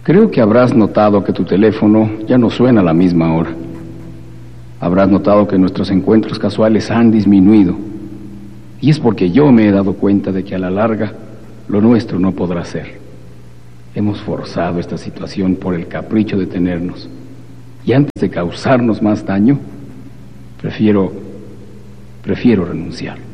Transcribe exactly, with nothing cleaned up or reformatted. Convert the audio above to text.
Creo que habrás notado que tu teléfono ya no suena a la misma hora. Habrás notado que nuestros encuentros casuales han disminuido. Y es porque yo me he dado cuenta de que a la larga lo nuestro no podrá ser. Hemos forzado esta situación por el capricho de tenernos. Y antes de causarnos más daño, prefiero, prefiero renunciar.